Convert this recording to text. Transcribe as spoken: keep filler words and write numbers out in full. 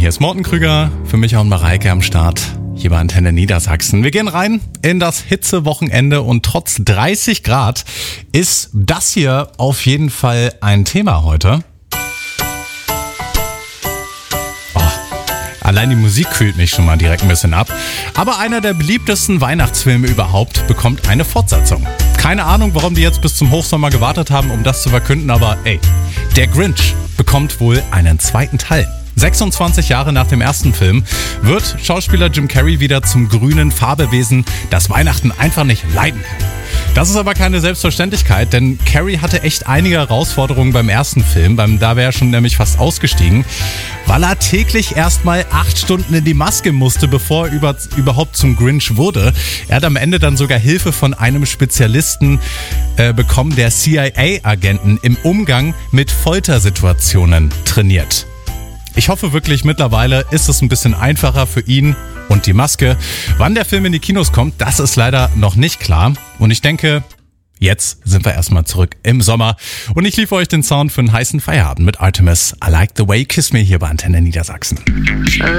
Hier ist Morten Krüger, für mich auch ein Mareike am Start, hier bei Antenne Niedersachsen. Wir gehen rein in das Hitzewochenende und trotz dreißig Grad ist das hier auf jeden Fall ein Thema heute. Oh, allein die Musik kühlt mich schon mal direkt ein bisschen ab. Aber einer der beliebtesten Weihnachtsfilme überhaupt bekommt eine Fortsetzung. Keine Ahnung, warum die jetzt bis zum Hochsommer gewartet haben, um das zu verkünden, aber ey, der Grinch bekommt wohl einen zweiten Teil. sechsundzwanzig Jahre nach dem ersten Film wird Schauspieler Jim Carrey wieder zum grünen Fabelwesen, das Weihnachten einfach nicht leiden kann. Das ist aber keine Selbstverständlichkeit, denn Carrey hatte echt einige Herausforderungen beim ersten Film, beim, da wäre er schon nämlich fast ausgestiegen, weil er täglich erstmal acht Stunden in die Maske musste, bevor er über, überhaupt zum Grinch wurde. Er hat am Ende dann sogar Hilfe von einem Spezialisten äh, bekommen, der C I A-Agenten im Umgang mit Foltersituationen trainiert. Ich hoffe wirklich, mittlerweile ist es ein bisschen einfacher für ihn und die Maske. Wann der Film in die Kinos kommt, das ist leider noch nicht klar. Und ich denke, jetzt sind wir erstmal zurück im Sommer. Und ich liefere euch den Sound für einen heißen Feierabend mit Artemis. I Like the Way You Kiss Me hier bei Antenne Niedersachsen.